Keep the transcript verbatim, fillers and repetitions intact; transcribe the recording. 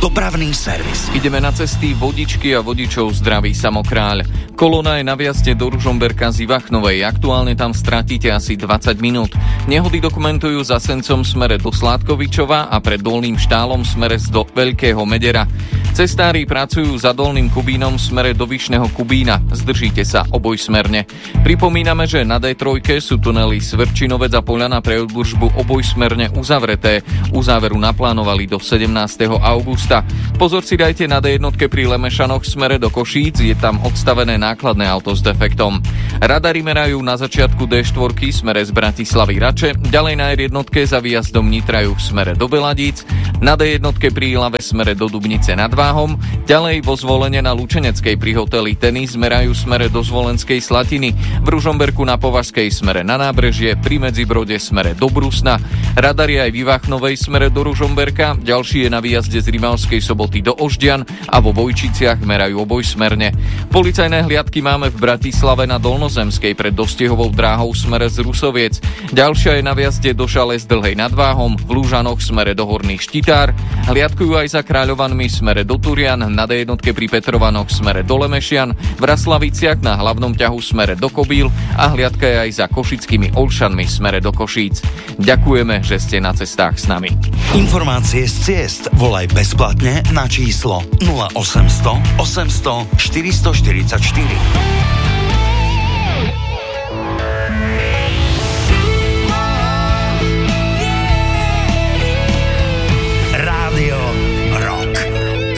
Dopravný servis. Ideme na cesty, vodičky a vodičov zdraví Samokráľ. Kolóna je na vjazde do Ružomberka z Ivachnovej. Aktuálne tam stratíte asi dvadsať minút. Nehody dokumentujú za Sencom smere do Sládkovičova a pred Dolným Štálom smere do Veľkého Medera. Cestári pracujú za Dolným Kubínom smere do Vyšného Kubína. Zdržíte sa obojsmerne. Pripomíname, že na dé tri sú tunely Svrčinovec a Poľana pre údržbu obojsmerne uzavreté. Uzáveru naplánovali do sedemnásteho augusta. Pozor si dajte na dé jedna pri Lemešanoch smere do Košíc, je tam odstavené nákladné auto s defektom. Radary merajú na začiatku dé štyri smere z Bratislavy Rače, ďalej na er jedna za výjazdom Nitrajú smere do Beladíc, na dé jedna pri Ilave smere do Dubnice nad Váhom, ďalej vo Zvolene na Lučeneckej pri hoteli Tenis merajú smere do Zvolenskej Slatiny, v Ružomberku na Považskej smere na Nábrežie, pri Medzibrode smere do Brusna, radar je aj v Ivachnovej smere do Ružomberka, ďalší je na výjazde z Rimavskej Soboty do Oždian a vo Vojčiciach merajú obojsmerne. Policajné hliadky máme v Bratislave na Dolnozemskej pred Dostiehovou dráhou smere z Rusoviec, ďalšia je na výjazde do Šale z Dlhej nad Váhom, v Lúžanoch smere do Horných Štitár, hliadkujú aj za Kráľovanmi smere do Turian, na dé jedna pri Petrovanoch smere do Lemešian, v Raslaviciach na hlavnom ťahu smere do Kobíl a hliadka je aj za Košickými Olšanmi smere do Košíc. Ďakujeme, že ste na cestách s nami. Informácie z ciest volaj bezplatne na číslo nula osem nula nula osem nula nula štyri štyri štyri.